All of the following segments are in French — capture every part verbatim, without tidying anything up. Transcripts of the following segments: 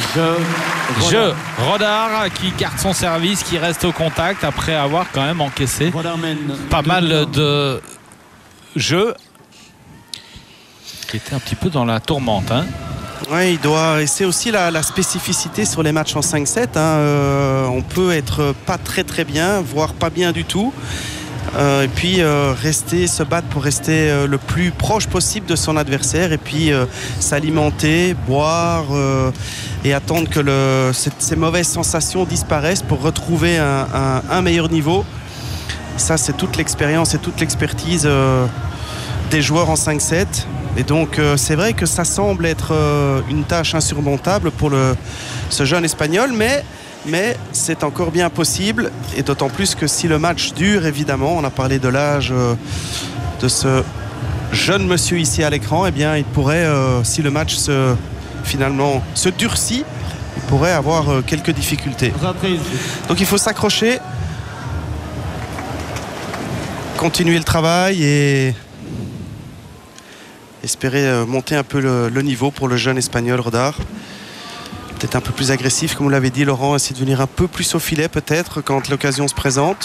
Jeu. Jeu. Rodard qui garde son service, qui reste au contact après avoir quand même encaissé pas mal de jeux qui étaient un petit peu dans la tourmente. Hein. Oui, il doit. Et c'est aussi la, la spécificité sur les matchs en cinq sept. Hein. Euh, on peut être pas très très bien, voire pas bien du tout. Euh, et puis euh, rester, se battre pour rester euh, le plus proche possible de son adversaire et puis euh, s'alimenter, boire euh, et attendre que le, ces, ces mauvaises sensations disparaissent pour retrouver un, un, un meilleur niveau. Ça, c'est toute l'expérience et toute l'expertise euh, des joueurs en cinq sept. Et donc euh, c'est vrai que ça semble être euh, une tâche insurmontable pour le, ce jeune Espagnol, mais mais c'est encore bien possible, et d'autant plus que si le match dure, évidemment, on a parlé de l'âge euh, de ce jeune monsieur ici à l'écran, eh bien il pourrait, euh, si le match se, finalement se durcit, il pourrait avoir euh, quelques difficultés. Donc il faut s'accrocher, continuer le travail et espérer euh, monter un peu le, le niveau pour le jeune Espagnol Rodard. Peut-être un peu plus agressif, comme vous l'avez dit Laurent, essayer de venir un peu plus au filet peut-être quand l'occasion se présente.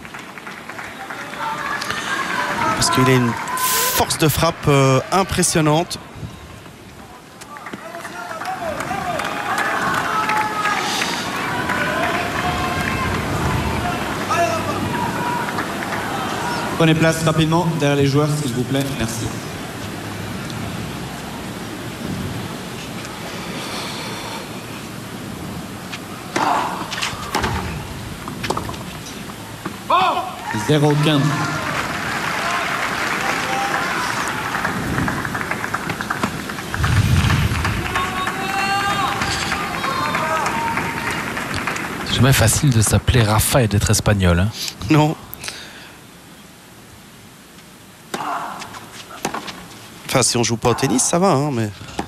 Parce qu'il a une force de frappe euh, impressionnante. Prenez place rapidement derrière les joueurs, s'il vous plaît. Merci. zéro quinze. C'est jamais facile de s'appeler Rafa et d'être espagnol. Hein. Non. Enfin, si on joue pas au tennis, ça va, hein, mais...